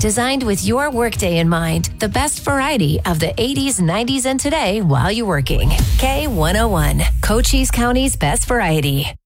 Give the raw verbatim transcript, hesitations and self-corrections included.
Designed with your workday in mind, the best variety of the eighties, nineties, and today while you're working. K one oh one, Cochise County's best variety.